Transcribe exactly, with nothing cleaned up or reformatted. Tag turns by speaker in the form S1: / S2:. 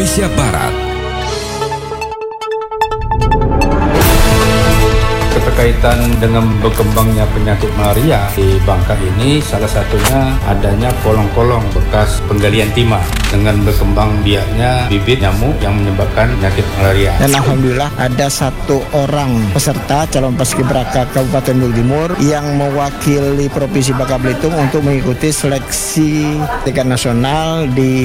S1: Indonesia Barat.
S2: Berkaitan dengan berkembangnya penyakit malaria di Bangka ini, salah satunya adanya kolong-kolong bekas penggalian timah dengan berkembang biaknya bibit nyamuk yang menyebabkan penyakit malaria.
S3: Dan alhamdulillah ada satu orang peserta calon paskibraka Kabupaten Bukit Timur yang mewakili Provinsi Bangka Belitung untuk mengikuti seleksi tingkat nasional di